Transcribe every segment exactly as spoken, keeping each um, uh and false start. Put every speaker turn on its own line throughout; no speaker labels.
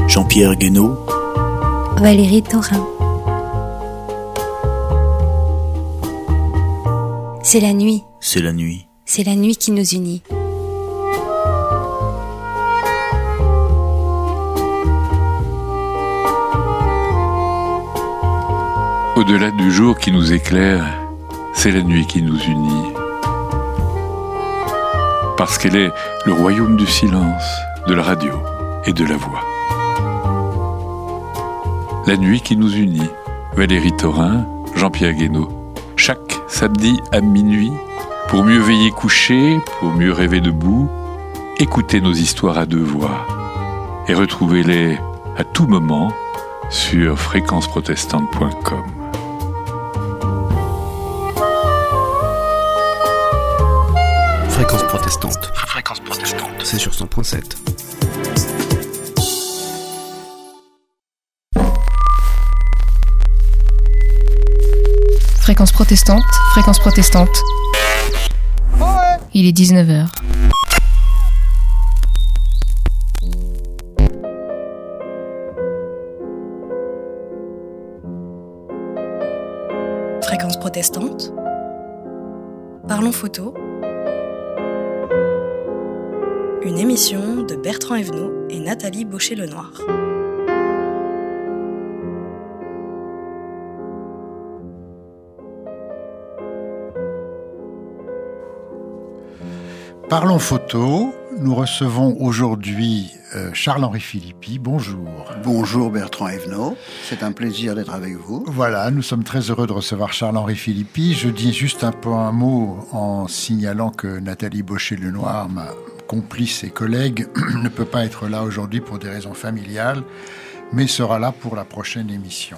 Jean-Pierre Guénaud,
Valérie Thorin. C'est la nuit.
C'est la nuit.
C'est la nuit qui nous unit.
Au-delà du jour qui nous éclaire, c'est la nuit qui nous unit. Parce qu'elle est le royaume du silence, de la radio et de la voix. La nuit qui nous unit, Valérie Thorin, Jean-Pierre Guénaud. Chaque samedi à minuit, pour mieux veiller couché, pour mieux rêver debout, écoutez nos histoires à deux voix et retrouvez-les à tout moment sur fréquence protestante point com.
Fréquence protestante. Fréquence protestante. C'est sur cent point sept.
Fréquence protestante, fréquence protestante. Il est dix-neuf heures.
Fréquence protestante. Parlons photo. Une émission de Bertrand Evenot et Nathalie Baucher-Lenoir.
Parlons photo, nous recevons aujourd'hui euh, Charles-Henri Philippi, bonjour.
Bonjour Bertrand Evenot, c'est un plaisir d'être avec vous.
Voilà, nous sommes très heureux de recevoir Charles-Henri Philippi. Je dis juste un peu un mot en signalant que Nathalie Baucher-Lenoir, ma complice et collègue, ne peut pas être là aujourd'hui pour des raisons familiales, mais sera là pour la prochaine émission.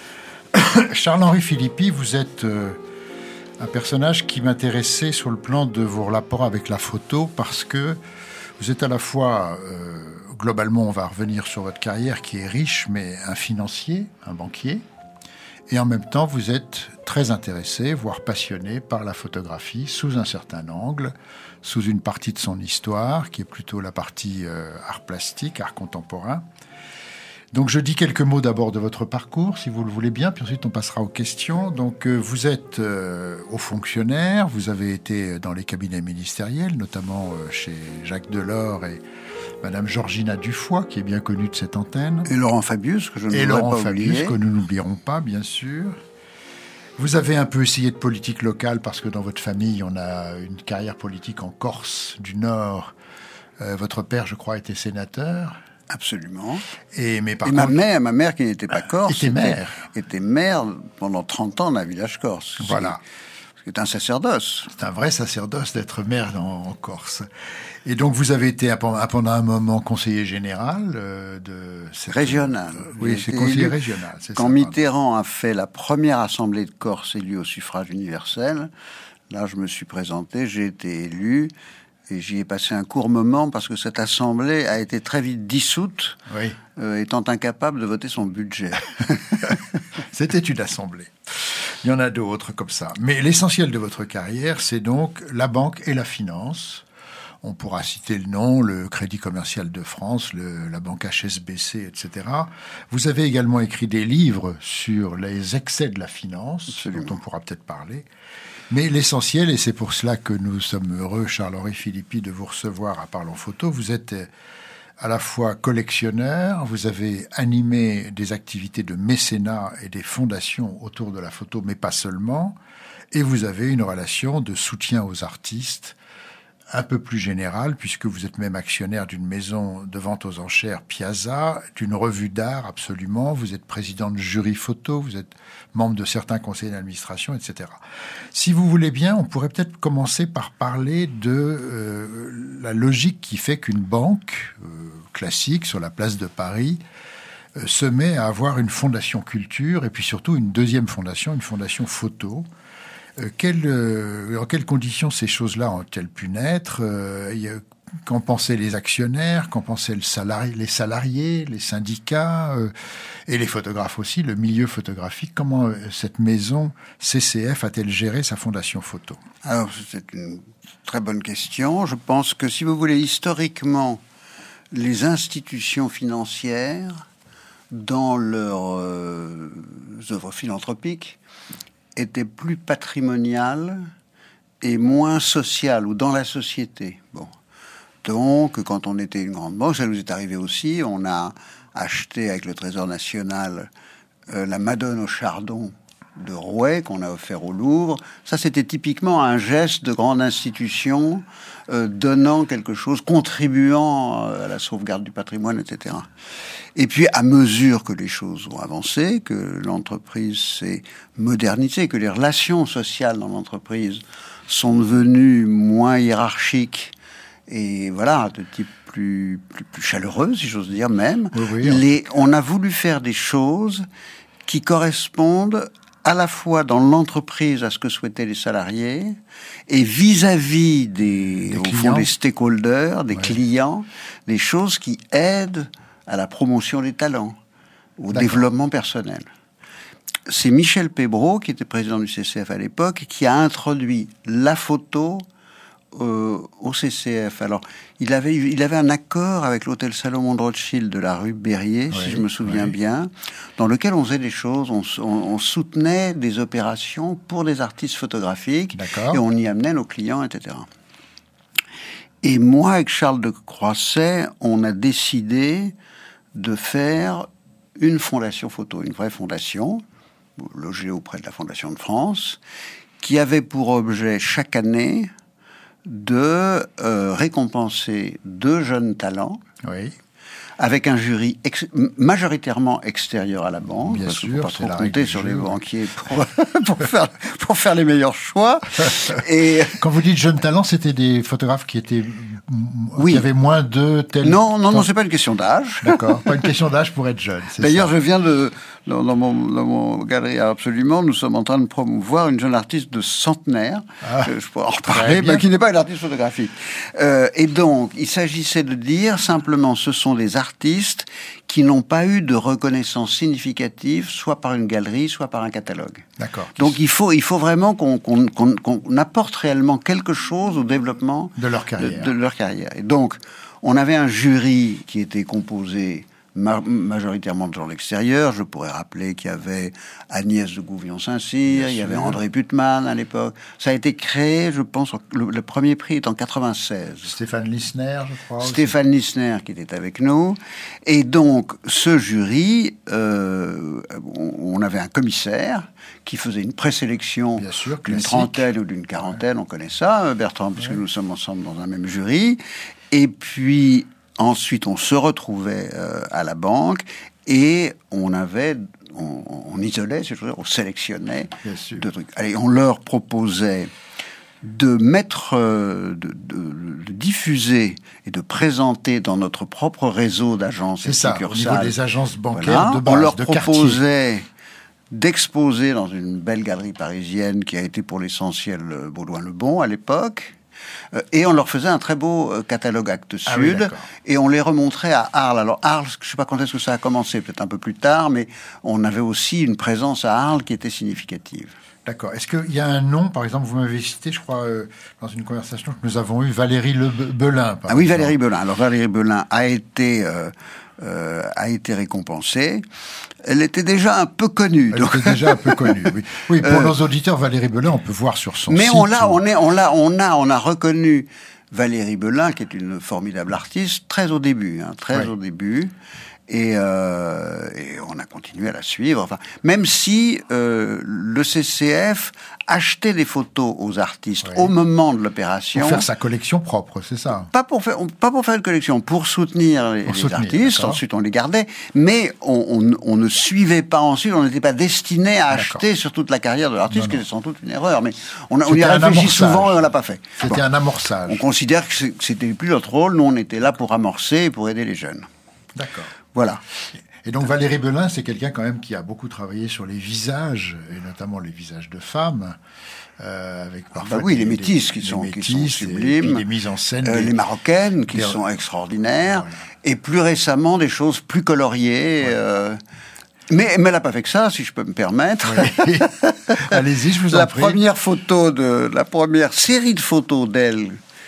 Charles-Henri Philippi, vous êtes... Euh, un personnage qui m'intéressait sur le plan de vos rapports avec la photo, parce que vous êtes à la fois, euh, globalement, on va revenir sur votre carrière qui est riche, mais un financier, un banquier, et en même temps, vous êtes très intéressé, voire passionné par la photographie sous un certain angle, sous une partie de son histoire, qui est plutôt la partie euh, art plastique, art contemporain. Donc je dis quelques mots d'abord de votre parcours, si vous le voulez bien, puis ensuite on passera aux questions. Donc euh, vous êtes euh, haut fonctionnaire, vous avez été dans les cabinets ministériels, notamment euh, chez Jacques Delors et Madame Georgina Dufoy, qui est bien connue de cette antenne.
Et Laurent Fabius, que je ne
et
voudrais
Laurent
pas
Fabius,
oublier.
que nous n'oublierons pas, bien sûr. Vous avez un peu essayé de politique locale, parce que dans votre famille, on a une carrière politique en Corse du Nord. Euh, votre père, je crois, était sénateur.
Absolument.
Et, mais par
et
contre,
ma mère, ma mère qui n'était pas corse,
était maire.
Était maire pendant trente ans d'un village corse.
Voilà.
C'est un sacerdoce.
C'est un vrai sacerdoce d'être maire en, en Corse. Et donc vous avez été pendant un moment conseiller général euh, de... Cette,
régional.
Euh, oui, c'est conseiller élu. Régional. C'est
Quand
ça,
Mitterrand a fait la première assemblée de Corse élue au suffrage universel, là je me suis présenté, j'ai été élu. Et j'y ai passé un court moment parce que cette assemblée a été très vite dissoute,
oui.
euh, étant incapable de voter son budget.
C'était une assemblée. Il y en a d'autres comme ça. Mais l'essentiel de votre carrière, c'est donc la banque et la finance. On pourra citer le nom, le Crédit Commercial de France, le, la banque H S B C, et cetera. Vous avez également écrit des livres sur les excès de la finance, Absolument. Dont on pourra peut-être parler. Mais l'essentiel, et c'est pour cela que nous sommes heureux, Charles-Henri Philippi, de vous recevoir à Parlons Photo, vous êtes à la fois collectionneur, vous avez animé des activités de mécénat et des fondations autour de la photo, mais pas seulement, et vous avez une relation de soutien aux artistes un peu plus générale, puisque vous êtes même actionnaire d'une maison de vente aux enchères Piazza, d'une revue d'art absolument, vous êtes président de jury photo, vous êtes membre de certains conseils d'administration, et cetera. Si vous voulez bien, on pourrait peut-être commencer par parler de euh, la logique qui fait qu'une banque euh, classique sur la place de Paris euh, se met à avoir une fondation culture et puis surtout une deuxième fondation, une fondation photo. Euh, quelle, euh, en quelles conditions ces choses-là ont-elles pu naître ? euh, y a, Qu'en pensaient les actionnaires ? Qu'en pensaient le salari- les salariés, les syndicats euh, et les photographes aussi, le milieu photographique ? Comment euh, cette maison C C F a-t-elle géré sa fondation photo ?
Alors, c'est une très bonne question. Je pense que, si vous voulez, historiquement, les institutions financières, dans leurs euh, œuvres philanthropiques, étaient plus patrimoniales et moins sociales, ou dans la société. Bon. Donc, quand on était une grande banque, ça nous est arrivé aussi, on a acheté avec le Trésor national euh, la Madone au chardon de Rouet, qu'on a offert au Louvre. Ça, c'était typiquement un geste de grande institution, euh, donnant quelque chose, contribuant à la sauvegarde du patrimoine, et cetera. Et puis, à mesure que les choses ont avancé, que l'entreprise s'est modernisée, que les relations sociales dans l'entreprise sont devenues moins hiérarchiques, et voilà, de type plus, plus, plus chaleureux, si j'ose dire même,
oui, oui,
les, on a voulu faire des choses qui correspondent à la fois dans l'entreprise à ce que souhaitaient les salariés et vis-à-vis des,
des
au
clients.
fond, des stakeholders, des
ouais.
clients, des choses qui aident à la promotion des talents, au
D'accord.
développement personnel. C'est Michel Pébreau, qui était président du C C F à l'époque, qui a introduit la photo euh, au C C F. Alors, il avait, il avait un accord avec l'hôtel Salomon de Rothschild de la rue Berryer,
oui,
si je me souviens
oui.
bien, dans lequel on faisait des choses, on, on, on soutenait des opérations pour des artistes photographiques,
D'accord.
et on y amenait nos clients, et cetera. Et moi, avec Charles de Croisset, on a décidé de faire une fondation photo, une vraie fondation, logée auprès de la Fondation de France, qui avait pour objet chaque année de euh, récompenser deux jeunes talents,
Oui.
avec un jury ex- majoritairement extérieur à la banque,
Bien
parce qu'il
sûr,
ne faut
c'est
pas
la
trop
règle
compter
du
sur
jeu,
les
oui.
banquiers pour, pour, faire, pour faire les meilleurs choix. Et
Quand vous dites jeunes talents, c'était des photographes qui étaient,
Oui.
qui avaient moins de tel.
non, non, non,
temps-
c'est pas une question d'âge.
D'accord. Pas une question d'âge pour être jeune. c'est
D'ailleurs,
ça.
je viens de, dans, dans mon, dans mon galerie Absolument, nous sommes en train de promouvoir une jeune artiste de centenaire,
Ah,
euh, je pourrais en
très
reparler,
bien.
mais qui n'est pas une artiste photographique. Euh, et donc, il s'agissait de dire simplement, ce sont des artistes qui n'ont pas eu de reconnaissance significative, soit par une galerie, soit par un catalogue.
D'accord.
Donc, il faut, il faut vraiment qu'on, qu'on, qu'on, qu'on apporte réellement quelque chose au développement
De leur
de,
carrière.
de leur carrière. Et donc, on avait un jury qui était composé ma- majoritairement de gens de l'extérieur. Je pourrais rappeler qu'il y avait Agnès de Gouvion-Saint-Cyr,
Bien
il y avait
sûr.
André Putman à l'époque. Ça a été créé, je pense, le, le premier prix est en quatre-vingt-seize.
Stéphane Lissner, je crois. aussi.
Stéphane Lissner qui était avec nous. Et donc, ce jury, euh, on on avait un commissaire qui faisait une présélection
Bien sûr,
d'une
classique.
trentaine ou d'une quarantaine, on connaît ça, euh, Bertrand, puisque nous sommes ensemble dans un même jury. Et puis, ensuite, on se retrouvait euh, à la banque et on avait... On, on isolait, c'est-à-dire on sélectionnait
Bien sûr.
deux trucs. Allez, on leur proposait de mettre, euh, de, de- de diffuser et de présenter dans notre propre réseau d'agences et
C'est ça, au niveau
succursales.
des agences bancaires
Voilà.
de base,
On leur
de quartier.
proposait d'exposer dans une belle galerie parisienne qui a été pour l'essentiel euh, Baudouin-le-Bon à l'époque. Euh, et on leur faisait un très beau euh, catalogue Actes
Ah oui,
Sud,
d'accord.
et on les remontrait à Arles. Alors Arles, je ne sais pas quand est-ce que ça a commencé, peut-être un peu plus tard, mais on avait aussi une présence à Arles qui était significative.
D'accord. Est-ce qu'il y a un nom, par exemple, vous m'avez cité, je crois, euh, dans une conversation que nous avons eue, Valérie Le Be- Belin. par
Ah oui,
exemple.
Valérie Belin. Alors Valérie Belin a été euh, euh, a été récompensée. Elle était déjà un peu connue.
Elle
donc-
était déjà un peu connue, oui. Oui, pour
Euh,
nos auditeurs, Valérie Belin, on peut voir sur son
Mais
site.
on l'a,
ou-
on est, on l'a, on a, on a reconnu Valérie Belin, qui est une formidable artiste, très au début, hein, très
Ouais.
au début. Et, euh, et on a continué à la suivre. Enfin, même si euh, le C C F achetait des photos aux artistes
Ouais.
au moment de l'opération,
Pour faire sa collection propre, c'est ça.
pas pour faire, pas pour faire une collection, pour soutenir les,
Pour
les
soutenir,
artistes.
d'accord.
Ensuite, on les gardait, mais on, on, on ne suivait pas ensuite. On n'était pas destiné à
D'accord.
acheter sur toute la carrière de l'artiste,
Non,
qui
non.
est sans doute une erreur. Mais on, a, on y
C'était
a
un
réfléchi
amorçage.
souvent et on l'a pas fait.
C'était
Bon.
un amorçage.
On considère que c'est- que c'était plus notre rôle. Nous, on était là pour amorcer et pour aider les jeunes.
D'accord.
Voilà.
Et donc Valérie Belin, c'est quelqu'un quand même qui a beaucoup travaillé sur les visages, et notamment les visages de femmes, euh, avec parfois
bah oui,
des-
les métisses
des-
qui
des
sont- qui
métisses,
sont
et
sublimes.
puis des mises en scène,
Euh,
des-
les Marocaines, qui
des-
sont extraordinaires.
Voilà.
Et plus récemment, des choses plus coloriées. euh, Mais, mais elle n'a pas fait que ça, si je peux me permettre.
Oui. Allez-y, je vous en
La
prie.
première photo de la première série de photos d'elle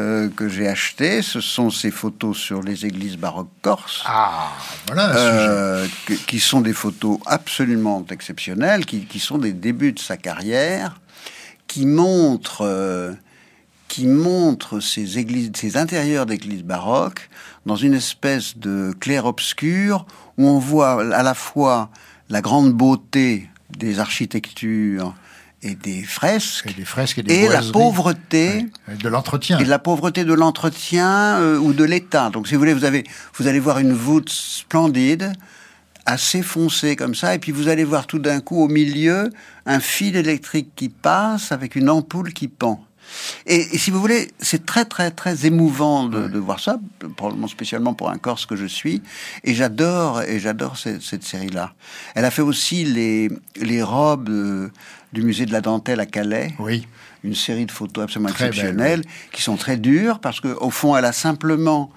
euh, que j'ai acheté. Ce sont ces photos sur les églises baroques corses.
Ah, voilà un
euh, que, qui sont des photos absolument exceptionnelles, qui, qui sont des débuts de sa carrière, qui montrent, euh, qui montrent ces églises, ces intérieurs d'églises baroques dans une espèce de clair-obscur où on voit à la fois la grande beauté des architectures et des fresques,
et, des fresques et, des
et la pauvreté
ouais, de l'entretien,
et de la pauvreté de l'entretien euh, ou de l'État. Donc, si vous voulez, vous avez, vous allez voir une voûte splendide, assez foncée comme ça, et puis vous allez voir tout d'un coup au milieu un fil électrique qui passe avec une ampoule qui pend. Et, et si vous voulez, c'est très très très émouvant de, de voir ça, probablement spécialement pour un Corse que je suis. Et j'adore et j'adore cette, cette série-là. Elle a fait aussi les les robes euh, du musée de la dentelle à Calais.
Oui.
Une série de photos absolument
très
exceptionnelles,
belle, oui.
qui sont très dures parce que au fond, elle a simplement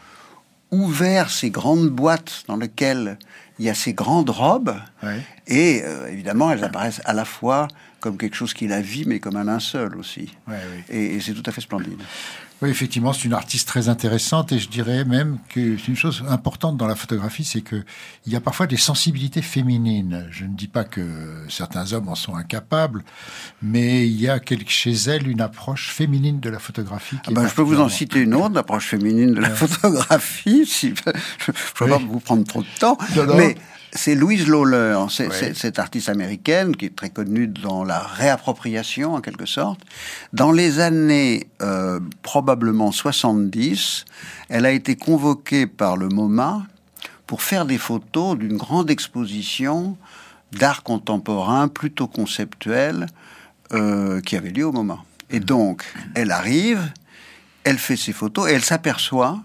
ouvert ces grandes boîtes dans lesquelles il y a ces grandes robes. Oui. Et euh, évidemment, elles apparaissent à la fois comme quelque chose qui la vit, mais comme un linceul aussi.
Ouais, oui.
Et, et c'est tout à fait splendide.
Oui, effectivement, c'est une artiste très intéressante, et je dirais même que c'est une chose importante dans la photographie, c'est que il y a parfois des sensibilités féminines. Je ne dis pas que certains hommes en sont incapables, mais il y a quelque, chez elle une approche féminine de la photographie. Qui
ah ben, je peux vous en citer une autre, l'approche féminine de la ouais. photographie. Si, je ne vais oui. pas vous prendre trop de temps, non, non. mais c'est Louise Lawler, c'est, ouais. c'est, cette artiste américaine qui est très connue dans la réappropriation, en quelque sorte. Dans les années euh, probablement soixante-dix, elle a été convoquée par le MoMA pour faire des photos d'une grande exposition d'art contemporain plutôt conceptuel euh, qui avait lieu au MoMA. Et donc, elle arrive, elle fait ses photos et elle s'aperçoit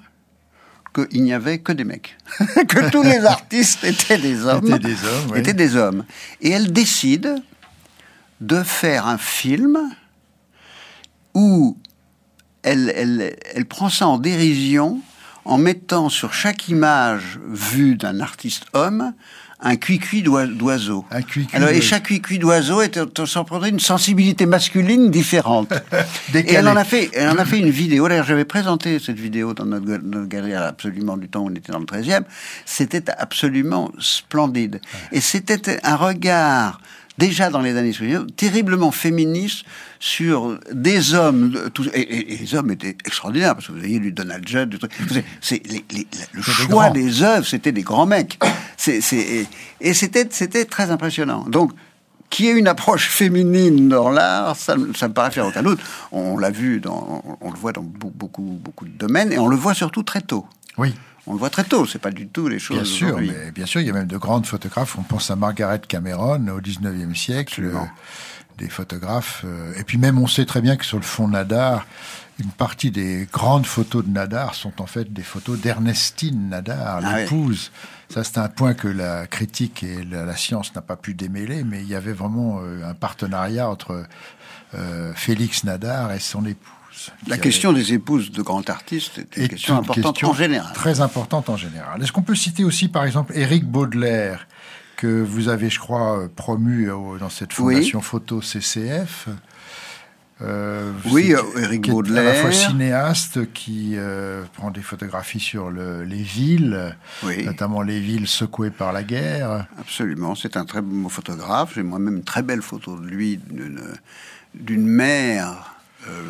qu'il n'y avait que des mecs, que tous les artistes étaient des hommes,
étaient des hommes, oui.
étaient des hommes. Et elle décide de faire un film où elle, elle, elle prend ça en dérision en mettant sur chaque image vue d'un artiste homme un cuicui d'oiseau.
Un cuicui.
Alors, et chaque cuicui d'oiseau était s'en prenait une sensibilité masculine différente. Et elle en a fait, elle en a fait une vidéo. D'ailleurs, j'avais présenté cette vidéo dans notre, notre galerie absolument du temps où on était dans le treizième. C'était absolument splendide. Ouais. Et c'était un regard, déjà dans les années soixante-dix, terriblement féministe sur des hommes. Tout, et, et, et les hommes étaient extraordinaires, parce que vous voyez du Donald Judd, du truc. C'est, les, les, le c'est choix des, des œuvres, c'était des grands mecs. C'est, c'est, et, et c'était, c'était très impressionnant. Donc, qu'il y ait une approche féminine dans l'art, ça, ça me paraît faire aucun doute. On l'a vu, dans, on, on le voit dans beaucoup, beaucoup de domaines, et on le voit surtout très tôt.
Oui.
On le voit très tôt, c'est pas du tout les choses.
Bien sûr, mais bien sûr, il y a même de grandes photographes. On pense à Margaret Cameron au dix-neuvième siècle, euh, des photographes. Euh, et puis même, on sait très bien que sur le fond Nadar, une partie des grandes photos de Nadar sont en fait des photos d'Ernestine Nadar, ah l'épouse. Oui. Ça, c'est un point que la critique et la, la science n'a pas pu démêler, mais il y avait vraiment euh, un partenariat entre euh, Félix Nadar et son épouse.
La question avait... des épouses de grands artistes est une est question une importante question en général.
Très importante en général. Est-ce qu'on peut citer aussi, par exemple, Éric Baudelaire, que vous avez, je crois, promu dans cette fondation oui. photo C C F
euh, Oui, Éric Baudelaire.
À la fois cinéaste qui euh, prend des photographies sur le, les villes, oui. notamment les villes secouées par la guerre.
Absolument, c'est un très beau photographe. J'ai moi-même une très belle photo de lui, d'une, d'une mer... Euh,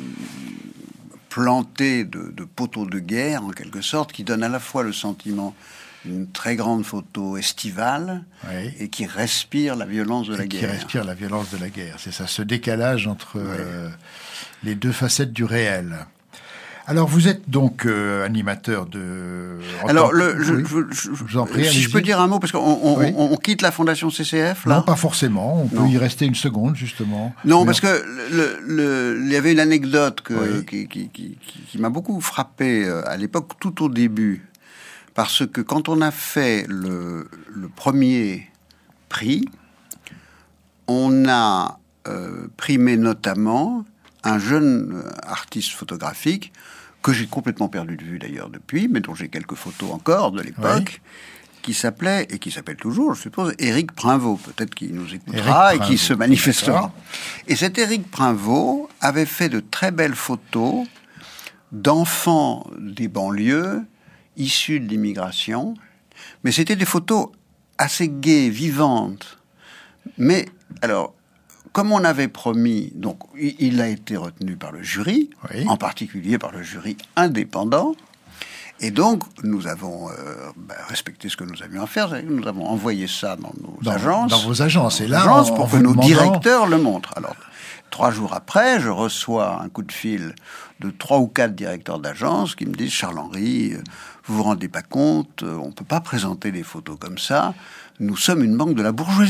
planté de, de poteaux de guerre, en quelque sorte, qui donne à la fois le sentiment d'une très grande photo estivale oui. et qui respire la violence de
et
la
qui
guerre.
Qui respire la violence de la guerre. C'est ça, ce décalage entre oui. euh, les deux facettes du réel. Alors, vous êtes donc euh, animateur de...
Alors, le, je, oui. je, je, je vous en prie, si je peux dire un mot, parce qu'on on, oui. on, on quitte la Fondation C C F, là.
Non, pas forcément. On non. peut y rester une seconde, justement.
Non, Mais parce on... que le, le, il y avait une anecdote que, oui. qui, qui, qui, qui, qui m'a beaucoup frappé à l'époque, tout au début. Parce que quand on a fait le, le premier prix, on a euh, primé notamment un jeune artiste photographique que j'ai complètement perdu de vue d'ailleurs depuis, mais dont j'ai quelques photos encore de l'époque, oui. qui s'appelait, et qui s'appelle toujours, je suppose, Éric Prinvaux. Peut-être qu'il nous écoutera et qu'il se manifestera. Et cet Éric Prinvaux avait fait de très belles photos d'enfants des banlieues issus de l'immigration. Mais c'était des photos assez gaies, vivantes. Mais, alors, comme on avait promis, donc il a été retenu par le jury, oui. en particulier par le jury indépendant. Et donc, nous avons euh, bah, respecté ce que nous avions à faire. Nous avons envoyé ça dans nos
dans,
agences.
Dans vos agences. Et là,
agences
en,
pour
en
que nos
demandant...
directeurs le montrent. Alors, trois jours après, je reçois un coup de fil de trois ou quatre directeurs d'agence qui me disent « Charles-Henri, vous vous rendez pas compte, on peut pas présenter des photos comme ça. Nous sommes une banque de la bourgeoisie. »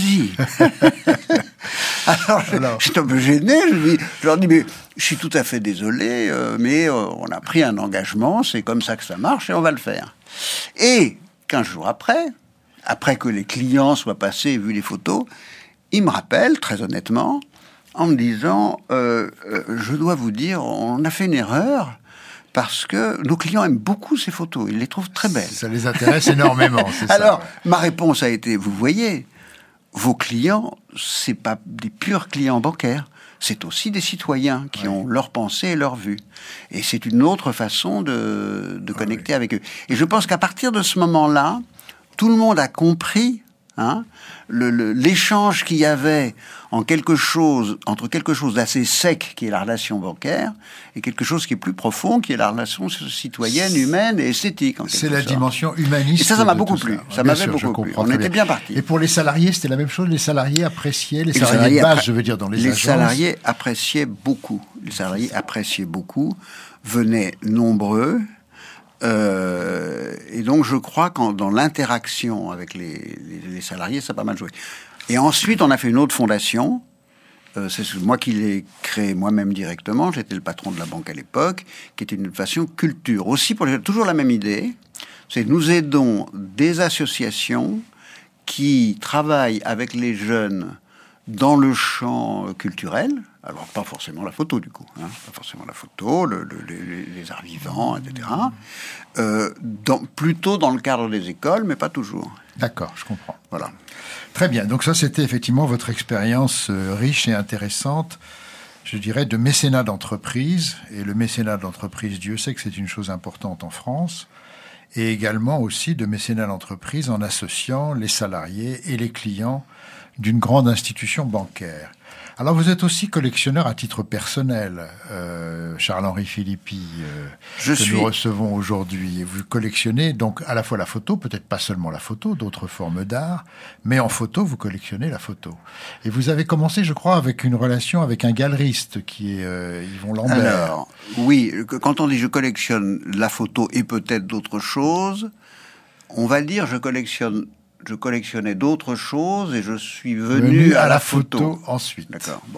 Alors, je, Alors, j'étais un peu gêné. Je, dis, je leur dis, mais je suis tout à fait désolé, euh, mais euh, on a pris un engagement, c'est comme ça que ça marche et on va le faire. Et quinze jours après, après que les clients soient passés et vu les photos, ils me rappellent, très honnêtement, en me disant, euh, euh, je dois vous dire, on a fait une erreur, parce que nos clients aiment beaucoup ces photos, ils les trouvent très belles. Ça
les intéresse énormément, c'est ça.
Alors, ouais. ma réponse a été, vous voyez, vos clients, c'est pas des purs clients bancaires, c'est aussi des citoyens qui ouais. ont leur pensée et leur vue. Et c'est une autre façon de, de connecter ouais. avec eux. Et je pense qu'à partir de ce moment-là, tout le monde a compris hein, le, le, l'échange qu'il y avait en quelque chose, entre quelque chose d'assez sec, qui est la relation bancaire, et quelque chose qui est plus profond, qui est la relation citoyenne, humaine et esthétique. En
c'est la
sorte.
dimension humaniste.
Et ça, ça m'a beaucoup plu. Ça, ça m'avait
sûr,
beaucoup plu. On était bien partis.
Et pour les salariés, c'était la même chose. Les salariés appréciaient, les, les salariés, salariés de base, appré- je veux dire, dans les, les agences. Les salariés
appréciaient beaucoup. Les salariés appréciaient beaucoup, venaient nombreux. Euh, et donc, je crois que dans l'interaction avec les, les, les salariés, ça a pas mal joué. Et ensuite, on a fait une autre fondation. Euh, c'est moi qui l'ai créée moi-même directement. J'étais le patron de la banque à l'époque, qui était une fondation culture. Aussi, pour les, toujours la même idée. C'est que nous aidons des associations qui travaillent avec les jeunes dans le champ culturel. Alors, pas forcément la photo, du coup. Hein, pas forcément la photo, le, le, les, les arts vivants, et cetera. Euh, dans, plutôt dans le cadre des écoles, mais pas toujours.
D'accord, je comprends.
Voilà.
Très bien. Donc ça, c'était effectivement votre expérience euh, riche et intéressante, je dirais, de mécénat d'entreprise. Et le mécénat d'entreprise, Dieu sait que c'est une chose importante en France. Et également aussi de mécénat d'entreprise en associant les salariés et les clients d'une grande institution bancaire. Alors, vous êtes aussi collectionneur à titre personnel, euh, Charles-Henri Philippi, euh,
Je
que
suis...
nous recevons aujourd'hui. Et vous collectionnez donc à la fois la photo, peut-être pas seulement la photo, d'autres formes d'art, mais en photo, vous collectionnez la photo. Et vous avez commencé, je crois, avec une relation avec un galeriste qui est euh, Yvon Lambert.
Alors, oui, quand on dit je collectionne la photo et peut-être d'autres choses, on va dire je collectionne Je collectionnais d'autres choses et je suis venu, venu à, à la photo.
photo ensuite.
D'accord. Bon.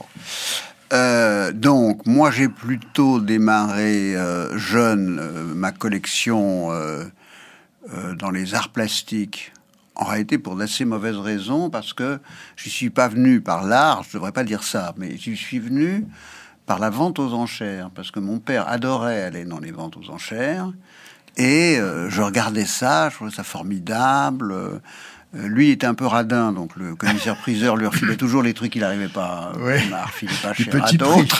Euh, donc, moi, j'ai plutôt démarré euh, jeune euh, ma collection euh, euh, dans les arts plastiques. En réalité, pour d'assez mauvaises raisons, parce que je suis pas venu par l'art. Je devrais pas dire ça, mais je suis venu par la vente aux enchères, parce que mon père adorait aller dans les ventes aux enchères. Et euh, je regardais ça, je trouvais ça formidable. Euh, lui était un peu radin, donc le commissaire-priseur lui refilait toujours les trucs qu'il n'arrivait pas
oui.
à refiler pas cher à d'autres.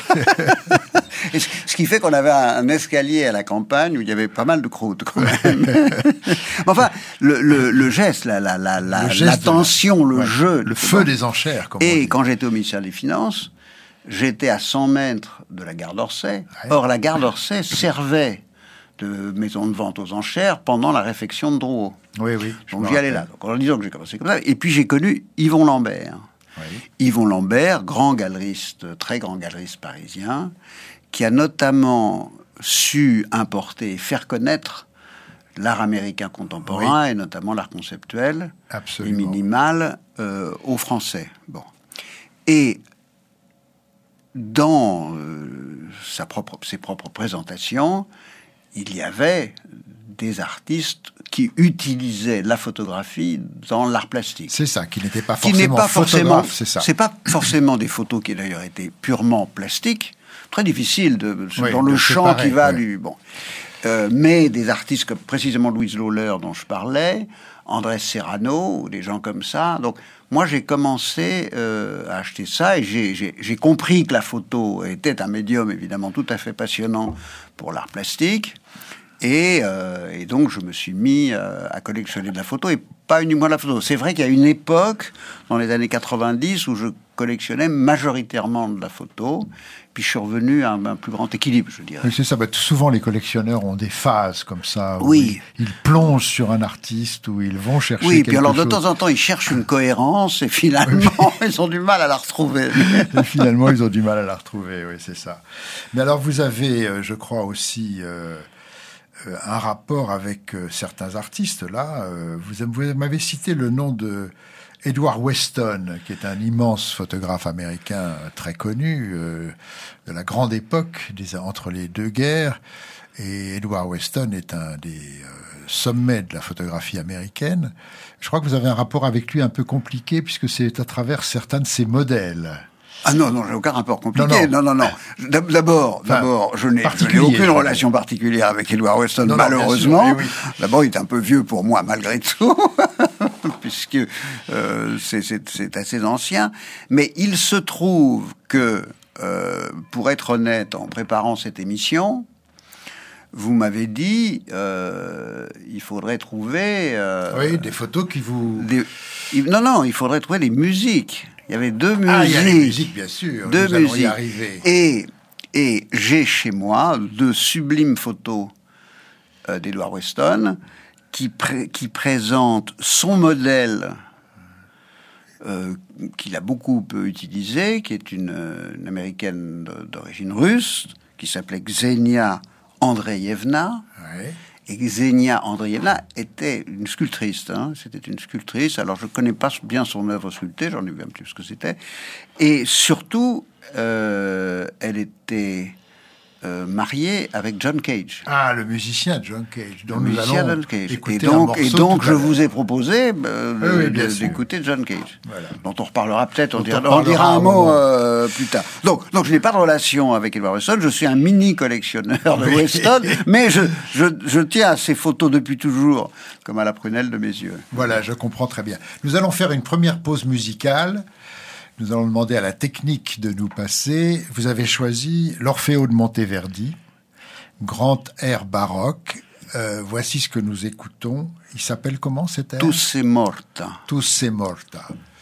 Et ce, ce qui fait qu'on avait un, un escalier à la campagne où il y avait pas mal de croûtes, quand même. Enfin, le, le, le geste, la, la, la, la, l'attention, le, la, le ouais, jeu.
Le feu des enchères, comme
Et
on dit.
Quand j'étais au ministère des Finances, j'étais à cent mètres de la gare d'Orsay. Ouais. Or, la gare d'Orsay servait de maison de vente aux enchères pendant la réfection de Drouot.
Oui, oui.
Donc j'y allais là. Donc en disant que j'ai commencé comme ça. Et puis j'ai connu Yvon Lambert. Oui. Yvon Lambert, grand galeriste, très grand galeriste parisien, qui a notamment su importer et faire connaître l'art américain contemporain, oui. et notamment l'art conceptuel
Absolument.
et minimal euh, aux Français. Bon. Et dans euh, sa propre, ses propres présentations, il y avait des artistes qui utilisaient la photographie dans l'art plastique.
C'est ça, qui n'était pas
qui
forcément
n'est pas forcément,
c'est ça.
C'est pas forcément des photos qui d'ailleurs étaient purement plastiques. Très difficile de,
oui,
dans le champ
séparer,
qui va
oui.
du bon. euh, mais des artistes comme précisément Louise Lawler dont je parlais, Andrés Serrano, des gens comme ça. Donc moi j'ai commencé euh, à acheter ça et j'ai, j'ai, j'ai compris que la photo était un médium évidemment tout à fait passionnant pour l'art plastique. Et, euh, et donc je me suis mis euh, à collectionner de la photo et pas uniquement de la photo. C'est vrai qu'il y a une époque dans les années quatre-vingt-dix où je collectionnais majoritairement de la photo, puis je suis revenu à un, un plus grand équilibre, je dirais.
Oui, c'est ça. Bah, souvent les collectionneurs ont des phases comme ça. Où
oui.
Ils, ils plongent sur un artiste, où ils vont chercher.
Oui,
quelque
puis alors
chose.
de temps en temps ils cherchent une cohérence et finalement oui. ils ont du mal à la retrouver.
Et finalement ils ont du mal à la retrouver. Oui, c'est ça. Mais alors vous avez, euh, je crois aussi. Euh, un rapport avec euh, certains artistes, là. Euh, vous, vous m'avez cité le nom de Edward Weston, qui est un immense photographe américain très connu, euh, de la grande époque, des, entre les deux guerres. Et Edward Weston est un des euh, sommets de la photographie américaine. Je crois que vous avez un rapport avec lui un peu compliqué, puisque c'est à travers certains de ses modèles.
Ah non, non, j'ai aucun rapport compliqué. Non, non, non. non. D'abord,
enfin,
d'abord, je n'ai, je n'ai aucune relation particulière avec Edward Weston, non, malheureusement. Non, sûr, oui, oui. D'abord, il est un peu vieux pour moi, malgré tout, puisque euh, c'est, c'est, c'est assez ancien. Mais il se trouve que, euh, pour être honnête, en préparant cette émission, vous m'avez dit, euh, il faudrait trouver... Euh,
oui, des photos qui vous...
Des, il, non, non, il faudrait trouver les musiques. Il y avait deux musiques.
Ah, il y a les musiques, bien sûr.
Deux
Nous
musiques.
allons y arriver.
Et, et j'ai chez moi de sublimes photos euh, d'Edward Weston qui, pré- qui présentent son modèle euh, qu'il a beaucoup utilisé, qui est une, une américaine d'origine russe, qui s'appelait Ksenia Andreevna.
Ouais.
Et Ksenia Andreevna était une sculptrice. Hein. C'était une sculptrice. Alors, je ne connais pas bien son œuvre sculptée. J'en ai vu un petit peu ce que c'était. Et surtout, euh, elle était euh, mariée avec John Cage.
Ah, le musicien John Cage.
Le musicien John Cage.
Et
donc, et donc je vous ai proposé euh,
oui, oui,
de, d'écouter John Cage.
Voilà.
Dont on reparlera peut-être. On,
on,
dira, on dira un mot euh, plus tard. Donc, donc, je n'ai pas de relation avec Edward Weston. Je suis un mini collectionneur de oui. Weston. Mais je, je, je tiens à ces photos depuis toujours, comme à la prunelle de mes yeux.
Voilà, je comprends très bien. Nous allons faire une première pause musicale. Nous allons demander à la technique de nous passer. Vous avez choisi l'Orfeo de Monteverdi, grand air baroque. Euh, voici ce que nous écoutons. Il s'appelle comment cet air ?
Tu sei morta.
Tu sei morta.